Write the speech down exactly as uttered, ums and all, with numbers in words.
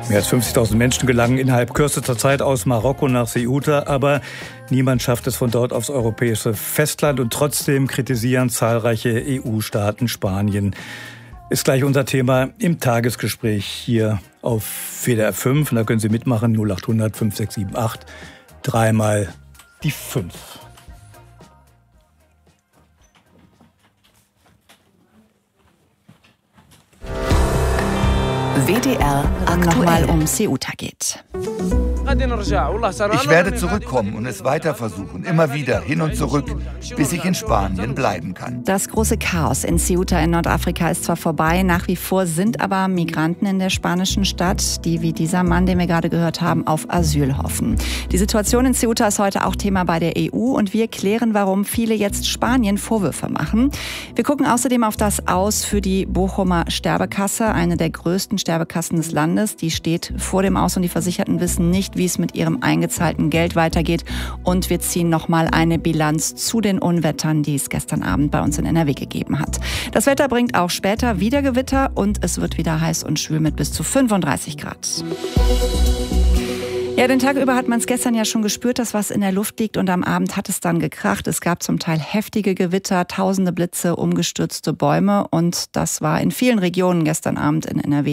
Mehr als fünfzigtausend Menschen gelangen innerhalb kürzester Zeit aus Marokko nach Ceuta, aber niemand schafft es von dort aufs europäische Festland und trotzdem kritisieren zahlreiche E U-Staaten Spanien. Ist gleich unser Thema im Tagesgespräch hier auf W D R fünf. Und da können Sie mitmachen, null acht hundert fünf sechs sieben acht, dreimal die fünf. W D R aktuell um Ceuta geht. Ich werde zurückkommen und es weiter versuchen, immer wieder hin und zurück, bis ich in Spanien bleiben kann. Das große Chaos in Ceuta in Nordafrika ist zwar vorbei, nach wie vor sind aber Migranten in der spanischen Stadt, die wie dieser Mann, den wir gerade gehört haben, auf Asyl hoffen. Die Situation in Ceuta ist heute auch Thema bei der E U und wir klären, warum viele jetzt Spanien Vorwürfe machen. Wir gucken außerdem auf das Aus für die Bochumer Sterbekasse, eine der größten Sterbekassen des Landes. Die steht vor dem Aus und die Versicherten wissen nicht, wie es mit ihrem eingezahlten Geld weitergeht. Und wir ziehen nochmal eine Bilanz zu den Unwettern, die es gestern Abend bei uns in N R W gegeben hat. Das Wetter bringt auch später wieder Gewitter und es wird wieder heiß und schwül mit bis zu fünfunddreißig Grad. Ja, den Tag über hat man es gestern ja schon gespürt, dass was in der Luft liegt und am Abend hat es dann gekracht. Es gab zum Teil heftige Gewitter, tausende Blitze, umgestürzte Bäume und das war in vielen Regionen gestern Abend in N R W